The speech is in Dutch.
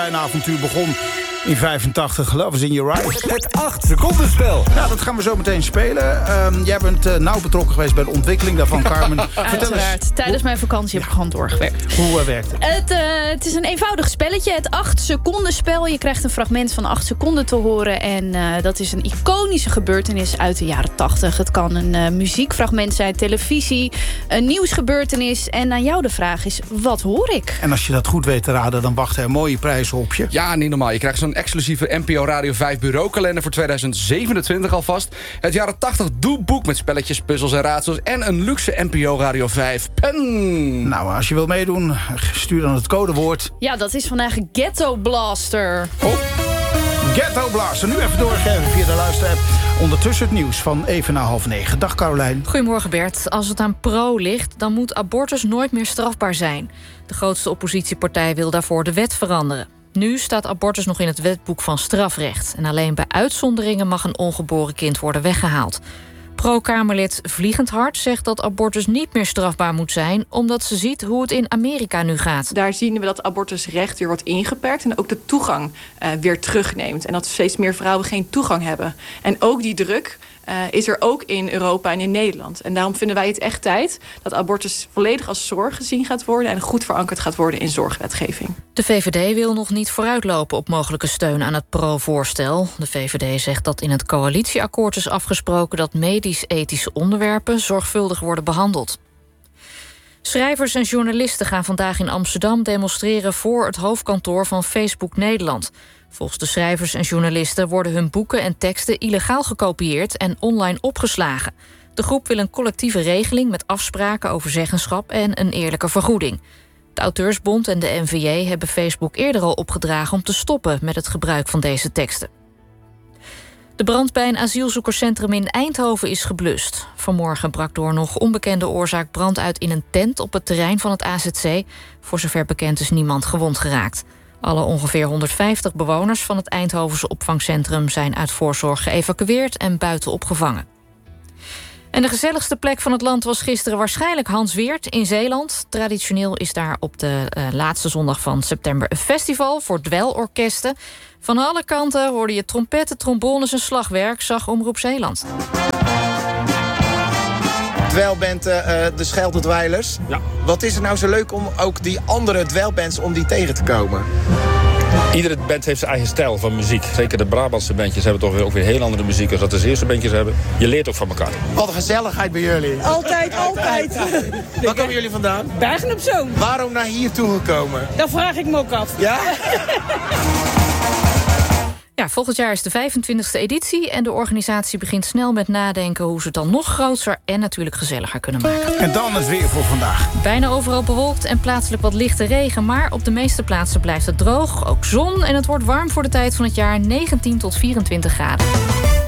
Een avontuur begon in 85, Love is in Your Eyes. Het 8-secondenspel. Nou, dat gaan we zo meteen spelen. Jij bent nauw betrokken geweest bij de ontwikkeling daarvan, Carmen. Vertel eens. Tijdens mijn vakantie heb ik gewoon doorgewerkt. Hoe werkt het? Het is een eenvoudig spelletje. Het 8-secondenspel. Je krijgt een fragment van 8 seconden te horen. En dat is een iconische gebeurtenis uit de jaren 80. Het kan een muziekfragment zijn, televisie, een nieuwsgebeurtenis. En aan jou de vraag is, wat hoor ik? En als je dat goed weet te raden, dan wachten er mooie prijzen op je. Ja, niet normaal. Je krijgt zo'n exclusieve NPO Radio 5 bureaukalender voor 2027 alvast. Het jaren 80 doelboek met spelletjes, puzzels en raadsels. En een luxe NPO Radio 5 pen. Nou, als je wilt meedoen, stuur dan het codewoord. Ja, dat is vandaag Ghetto Blaster. Oh. Ghetto Blaster. Nu even doorgeven via de luisterapp. Ondertussen het nieuws van even na 8:30. Dag Carolijn. Goedemorgen Bert. Als het aan pro ligt, dan moet abortus nooit meer strafbaar zijn. De grootste oppositiepartij wil daarvoor de wet veranderen. Nu staat abortus nog in het wetboek van strafrecht. En alleen bij uitzonderingen mag een ongeboren kind worden weggehaald. Pro-Kamerlid Vliegend Hart zegt dat abortus niet meer strafbaar moet zijn, omdat ze ziet hoe het in Amerika nu gaat. Daar zien we dat abortusrecht weer wordt ingeperkt en ook de toegang weer terugneemt. En dat steeds meer vrouwen geen toegang hebben. En ook die druk is er ook in Europa en in Nederland. En daarom vinden wij het echt tijd dat abortus volledig als zorg gezien gaat worden en goed verankerd gaat worden in zorgwetgeving. De VVD wil nog niet vooruitlopen op mogelijke steun aan het pro-voorstel. De VVD zegt dat in het coalitieakkoord is afgesproken dat medisch-ethische onderwerpen zorgvuldig worden behandeld. Schrijvers en journalisten gaan vandaag in Amsterdam demonstreren voor het hoofdkantoor van Facebook Nederland. Volgens de schrijvers en journalisten worden hun boeken en teksten illegaal gekopieerd en online opgeslagen. De groep wil een collectieve regeling met afspraken over zeggenschap en een eerlijke vergoeding. De Auteursbond en de NVJ hebben Facebook eerder al opgedragen om te stoppen met het gebruik van deze teksten. De brand bij een asielzoekerscentrum in Eindhoven is geblust. Vanmorgen brak door nog onbekende oorzaak brand uit in een tent op het terrein van het AZC. Voor zover bekend is niemand gewond geraakt. Alle ongeveer 150 bewoners van het Eindhovense opvangcentrum zijn uit voorzorg geëvacueerd en buiten opgevangen. En de gezelligste plek van het land was gisteren waarschijnlijk Hansweert in Zeeland. Traditioneel is daar op de laatste zondag van september een festival voor dwelorkesten. Van alle kanten hoorde je trompetten, trombones en slagwerk, zag Omroep Zeeland. Dweilband de Schelderdweilers. Ja. Wat is er nou zo leuk om ook die andere dweilbands om die tegen te komen? Iedere band heeft zijn eigen stijl van muziek. Zeker de Brabantse bandjes hebben toch ook weer heel andere muziek als dat de Zeeuwse bandjes hebben. Je leert ook van elkaar. Wat een gezelligheid bij jullie. Altijd. Waar komen jullie vandaan? Bergen op Zoom. Waarom naar hier toe gekomen? Dat vraag ik me ook af. Ja? Ja, volgend jaar is de 25e editie en de organisatie begint snel met nadenken hoe ze het dan nog groter en natuurlijk gezelliger kunnen maken. En dan het weer voor vandaag. Bijna overal bewolkt en plaatselijk wat lichte regen, maar op de meeste plaatsen blijft het droog. Ook zon en het wordt warm voor de tijd van het jaar, 19 tot 24 graden.